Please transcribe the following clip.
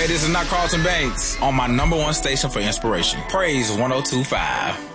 Hey, this is not Carlton Banks on my number one station for inspiration. Praise 102.5.